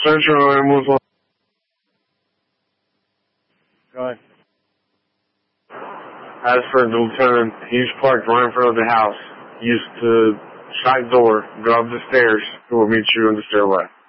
Central Ambulance. Go ahead. As for the lieutenant, he's parked right in front of the house. Use the side door, go up the stairs, he will meet you in the stairway.